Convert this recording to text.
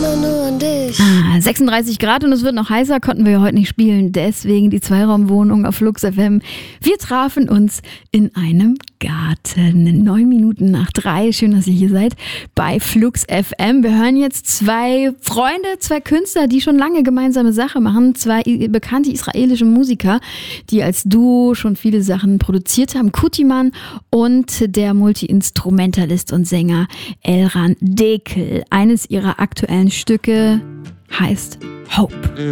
immer nur an dich. 36 Grad und es wird noch heißer, konnten wir ja heute nicht spielen. Deswegen die Zweiraumwohnung auf Flux FM. Wir trafen uns in einem Garten. 9 Minuten nach 3. Schön, dass ihr hier seid bei Flux FM. Wir hören jetzt 2 Freunde, 2 Künstler, die schon lange gemeinsame Sache machen. 2 bekannte israelische Musiker, die als Duo schon viele Sachen produziert haben. Kutiman und der Multi-Instrumentalist und Sänger Elran Dekel. Eines ihrer aktuellen Stücke heißt Hope.